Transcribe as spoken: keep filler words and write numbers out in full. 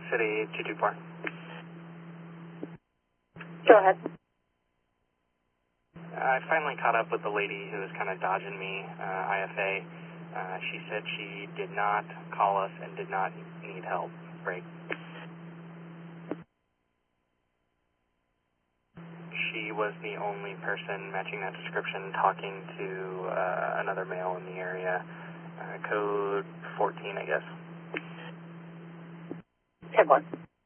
City two two four. Go ahead. I finally caught up with the lady who was kind of dodging me, uh, I F A. Uh, she said she did not call us and did not need help. Great. She was the only person matching that description talking to uh, another male in the area. Uh, code fourteen, I guess. ten one.